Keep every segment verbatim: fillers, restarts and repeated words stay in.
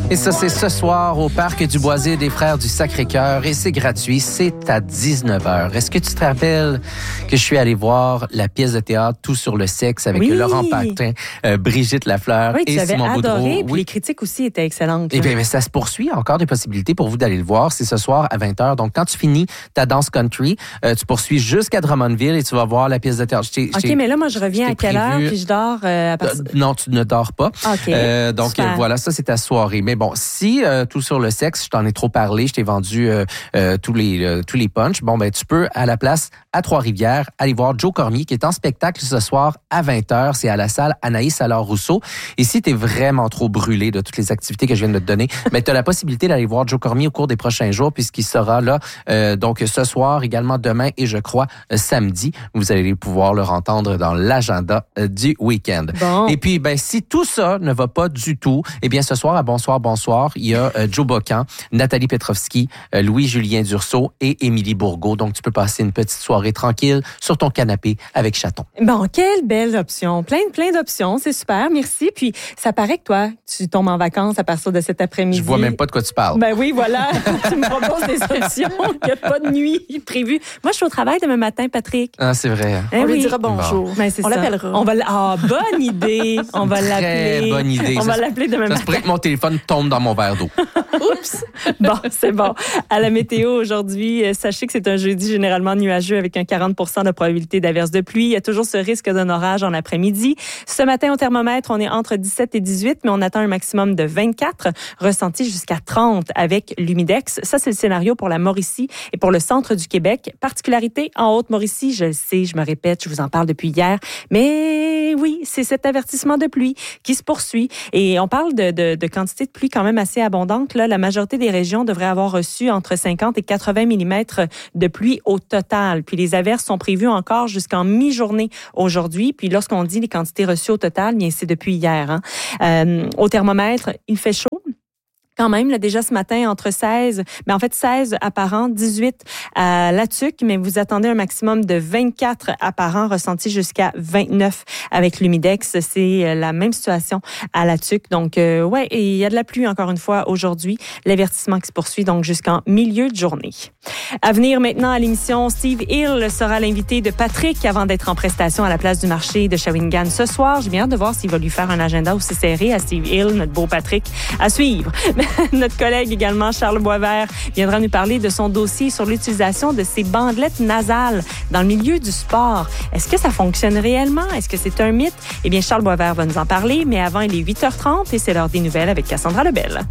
Et ça, c'est ce soir au Parc du Boisier des Frères du Sacré-Cœur et c'est gratuit, c'est à dix-neuf heures. Est-ce que tu te rappelles que je suis allé voir la pièce de théâtre Tout sur le sexe avec oui. Laurent Paquin, euh, Brigitte Lafleur oui, et Simon Boudreau? Adoré, oui, puis les critiques aussi étaient excellentes. Eh bien, mais ça se poursuit, encore des possibilités pour vous d'aller le voir. C'est ce soir à vingt heures. Donc, quand tu finis ta danse country, euh, tu poursuis jusqu'à Drummondville et tu vas voir la pièce de théâtre. Je OK, mais là, moi, je reviens à quelle prévu... heure puis je dors euh, à partir... euh, Non, tu ne dors pas. OK. Euh, donc, euh, voilà, ça, c'est ta soirée. Mais bon, si euh, Tout sur le sexe, je t'en ai trop parlé, je t'ai vendu euh, euh, tous les euh, tous les punchs, bon, ben tu peux, à la place, à Trois-Rivières, aller voir Joe Cormier, qui est en spectacle ce soir à vingt heures. C'est à la salle Anaïs Allard-Rousseau. Et si t'es vraiment trop brûlé de toutes les activités que je viens de te donner, ben tu as la possibilité d'aller voir Joe Cormier au cours des prochains jours, puisqu'il sera là, euh, donc ce soir, également demain et je crois euh, samedi. Vous allez pouvoir le entendre dans l'agenda euh, du week-end. Bon. Et puis, ben si tout ça ne va pas du tout, eh bien ce soir à Bonsoir, Bonsoir, il y a euh, Joe Bocan, Nathalie Petrovski, euh, Louis-Julien Dursault et Émilie Bourgault. Donc, tu peux passer une petite soirée tranquille sur ton canapé avec chaton. Bon, quelle belle option. Plein, plein d'options. C'est super. Merci. Puis, ça paraît que toi, tu tombes en vacances à partir de cet après-midi. Je vois même pas de quoi tu parles. Ben oui, voilà. Tu me proposes des options. Il n'y a pas de nuit prévue. Moi, je suis au travail demain matin, Patrick. Ah, c'est vrai. Eh On oui. lui dira bonjour. Bon. Ben, c'est On ça. l'appellera. On va l... Ah, bonne idée. On va l'appeler. Très bonne idée. On ça va l'appeler demain ça matin. Ça se pourrait que mon téléphone tombe dans mon verre d'eau. Oups! Bon, c'est bon. À la météo aujourd'hui, sachez que c'est un jeudi généralement nuageux avec un quarante pour cent de probabilité d'averse de pluie. Il y a toujours ce risque d'un orage en après-midi. Ce matin, au thermomètre, on est entre dix-sept et dix-huit, mais on attend un maximum de vingt-quatre, ressenti jusqu'à trente avec l'humidex. Ça, c'est le scénario pour la Mauricie et pour le centre du Québec. Particularité en Haute-Mauricie, je le sais, je me répète, je vous en parle depuis hier, mais oui, c'est cet avertissement de pluie qui se poursuit. Et on parle de, de, de quantité de pluie quand même assez abondante. Là, la majorité des régions devraient avoir reçu entre cinquante et quatre-vingts millimètres de pluie au total. Puis les averses sont prévues encore jusqu'en mi-journée aujourd'hui. Puis lorsqu'on dit les quantités reçues au total, bien c'est depuis hier. Hein. Euh, au thermomètre, il fait chaud. Quand même, là, déjà ce matin, entre seize, mais en fait seize apparents, dix-huit à La Tuque, mais vous attendez un maximum de vingt-quatre apparents, ressenti jusqu'à vingt-neuf avec l'humidex. C'est la même situation à La Tuque. Donc, euh, ouais, et il y a de la pluie encore une fois aujourd'hui. L'avertissement qui se poursuit donc jusqu'en milieu de journée. À venir maintenant à l'émission, Steve Hill sera l'invité de Patrick avant d'être en prestation à la place du marché de Shawinigan ce soir. J'ai bien hâte de voir s'il va lui faire un agenda aussi serré à Steve Hill, notre beau Patrick, à suivre. Notre collègue également, Charles Boisvert, viendra nous parler de son dossier sur l'utilisation de ces bandelettes nasales dans le milieu du sport. Est-ce que ça fonctionne réellement? Est-ce que c'est un mythe? Eh bien, Charles Boisvert va nous en parler, mais avant, il est huit heures trente et c'est l'heure des nouvelles avec Cassandra Lebel.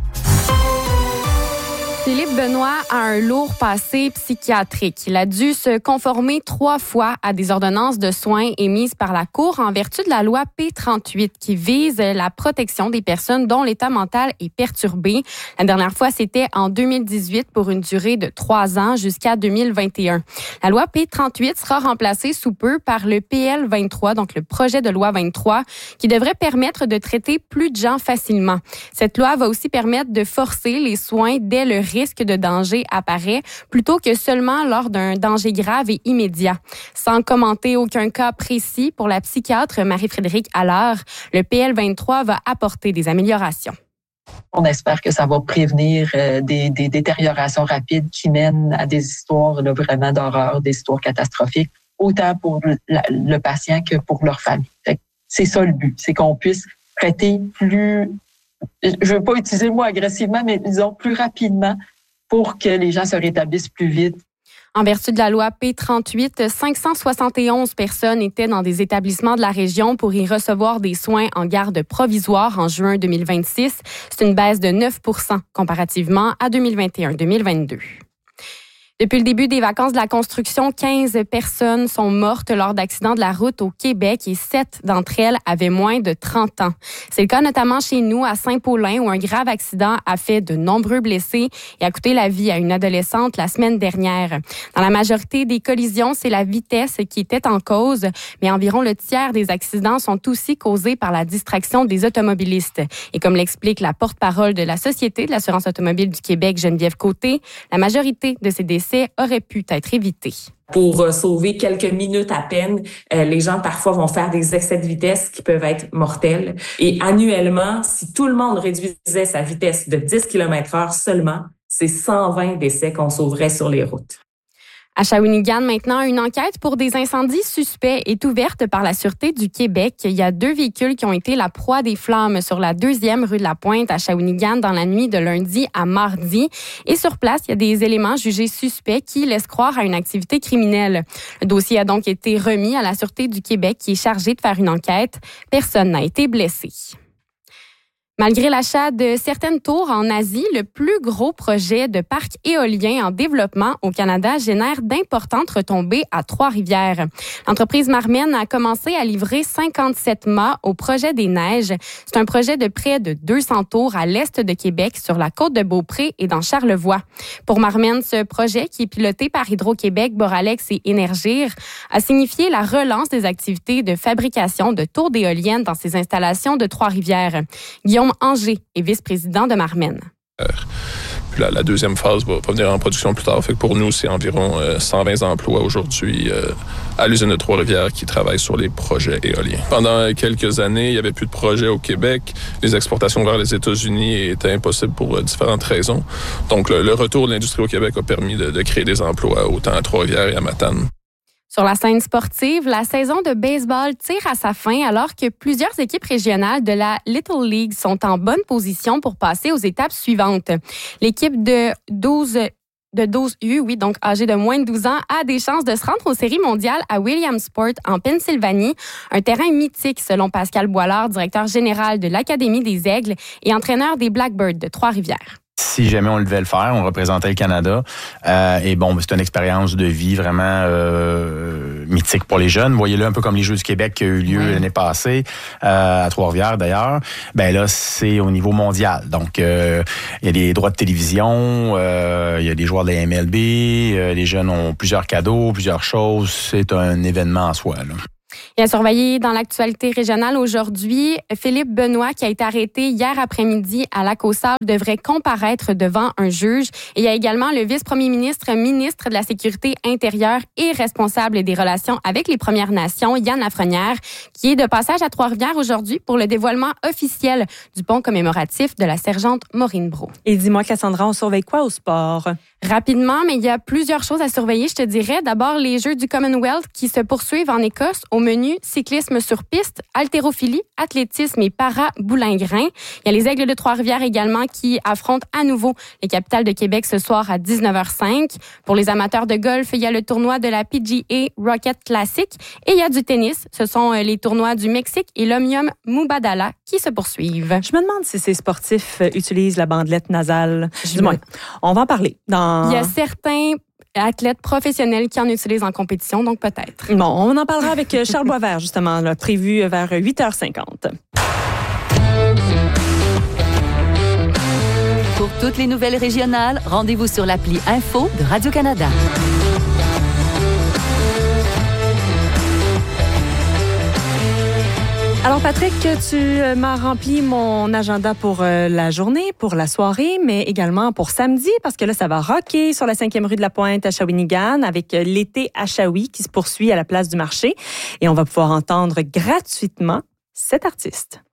Philippe Benoît a un lourd passé psychiatrique. Il a dû se conformer trois fois à des ordonnances de soins émises par la Cour en vertu de la loi P trente-huit qui vise la protection des personnes dont l'état mental est perturbé. La dernière fois, c'était en deux mille dix-huit pour une durée de trois ans jusqu'à deux mille vingt et un. La loi P trente-huit sera remplacée sous peu par le P L vingt-trois, donc le projet de loi vingt-trois, qui devrait permettre de traiter plus de gens facilement. Cette loi va aussi permettre de forcer les soins dès le risque risque de danger apparaît, plutôt que seulement lors d'un danger grave et immédiat. Sans commenter aucun cas précis, pour la psychiatre Marie-Frédérique Allard, le P L vingt-trois va apporter des améliorations. On espère que ça va prévenir euh, des, des détériorations rapides qui mènent à des histoires là, vraiment d'horreur, des histoires catastrophiques, autant pour le, le patient que pour leur famille. Fait que c'est ça le but, c'est qu'on puisse traiter plus... Je ne veux pas utiliser le mot agressivement, mais disons plus rapidement pour que les gens se rétablissent plus vite. En vertu de la loi P trente-huit, cinq cent soixante et onze personnes étaient dans des établissements de la région pour y recevoir des soins en garde provisoire en juin deux mille vingt-six. C'est une baisse de neuf pour cent comparativement à deux mille vingt et un deux mille vingt-deux. Depuis le début des vacances de la construction, quinze personnes sont mortes lors d'accidents de la route au Québec et sept d'entre elles avaient moins de trente ans. C'est le cas notamment chez nous à Saint-Paulin où un grave accident a fait de nombreux blessés et a coûté la vie à une adolescente la semaine dernière. Dans la majorité des collisions, c'est la vitesse qui était en cause, mais environ le tiers des accidents sont aussi causés par la distraction des automobilistes. Et comme l'explique la porte-parole de la Société de l'assurance automobile du Québec, Geneviève Côté, la majorité de ces décès aurait pu être évité. Pour euh, sauver quelques minutes à peine, euh, les gens parfois vont faire des excès de vitesse qui peuvent être mortels. Et annuellement, si tout le monde réduisait sa vitesse de dix kilomètres heure seulement, c'est cent vingt décès qu'on sauverait sur les routes. À Shawinigan, maintenant, une enquête pour des incendies suspects est ouverte par la Sûreté du Québec. Il y a deux véhicules qui ont été la proie des flammes sur la deuxième rue de la Pointe à Shawinigan dans la nuit de lundi à mardi. Et sur place, il y a des éléments jugés suspects qui laissent croire à une activité criminelle. Le dossier a donc été remis à la Sûreté du Québec qui est chargée de faire une enquête. Personne n'a été blessé. Malgré l'achat de certaines tours en Asie, le plus gros projet de parc éolien en développement au Canada génère d'importantes retombées à Trois-Rivières. L'entreprise Marmen a commencé à livrer cinquante-sept mâts au projet des Neiges. C'est un projet de près de deux cents tours à l'est de Québec, sur la côte de Beaupré et dans Charlevoix. Pour Marmen, ce projet, qui est piloté par Hydro-Québec, Boralex et Énergir, a signifié la relance des activités de fabrication de tours d'éoliennes dans ces installations de Trois-Rivières. Guillaume Anger est vice-président de Marmen. Puis la, la deuxième phase va, va venir en production plus tard. Fait que pour nous, c'est environ euh, cent vingt emplois aujourd'hui euh, à l'usine de Trois-Rivières qui travaillent sur les projets éoliens. Pendant quelques années, il n'y avait plus de projets au Québec. Les exportations vers les États-Unis étaient impossibles pour euh, différentes raisons. Donc, le, le retour de l'industrie au Québec a permis de, de créer des emplois autant à Trois-Rivières et à Matane. Sur la scène sportive, la saison de baseball tire à sa fin alors que plusieurs équipes régionales de la Little League sont en bonne position pour passer aux étapes suivantes. L'équipe de douze de douze U, oui, donc âgée de moins de douze ans, a des chances de se rendre aux séries mondiales à Williamsport, en Pennsylvanie, un terrain mythique selon Pascal Boilard, directeur général de l'Académie des Aigles et entraîneur des Blackbirds de Trois-Rivières. Si jamais on devait le faire, on représentait le Canada. Euh, et bon, c'est une expérience de vie vraiment euh, mythique pour les jeunes. Voyez-le un peu comme les Jeux du Québec qui ont eu lieu oui. l'année passée, euh, à Trois-Rivières d'ailleurs. Ben là, c'est au niveau mondial. Donc, euh, il y a des droits de télévision, euh, il y a des joueurs de la M L B, euh, les jeunes ont plusieurs cadeaux, plusieurs choses. C'est un événement en soi, là. Et à surveiller dans l'actualité régionale aujourd'hui, Philippe Benoît, qui a été arrêté hier après-midi à Lac-aux-Sables, devrait comparaître devant un juge. Et il y a également le vice-premier ministre, ministre de la Sécurité intérieure et responsable des relations avec les Premières Nations, Yann Lafrenière, qui est de passage à Trois-Rivières aujourd'hui pour le dévoilement officiel du pont commémoratif de la sergente Maureen Brault. Et dis-moi, Cassandra, on surveille quoi au sport? Rapidement, mais il y a plusieurs choses à surveiller, je te dirais. D'abord, les Jeux du Commonwealth qui se poursuivent en Écosse. Au menu, cyclisme sur piste, haltérophilie, athlétisme et para-boulingrin. Il y a les Aigles de Trois-Rivières également qui affrontent à nouveau les Capitales de Québec ce soir à dix-neuf heures cinq. Pour les amateurs de golf, il y a le tournoi de la P G A Rocket Classic et il y a du tennis. Ce sont les tournois du Mexique et l'Omnium Mubadala qui se poursuivent. Je me demande si ces sportifs utilisent la bandelette nasale. Dis-moi, on va en parler dans Il y a certains athlètes professionnels qui en utilisent en compétition, donc peut-être. Bon, on en parlera avec Charles Boisvert, justement, là, prévu vers huit heures cinquante. Pour toutes les nouvelles régionales, rendez-vous sur l'appli Info de Radio-Canada. Alors Patrick, tu m'as rempli mon agenda pour la journée, pour la soirée, mais également pour samedi, parce que là, ça va rocker sur la cinquième rue de la Pointe à Shawinigan avec l'été à Shawi qui se poursuit à la place du marché. Et on va pouvoir entendre gratuitement cet artiste.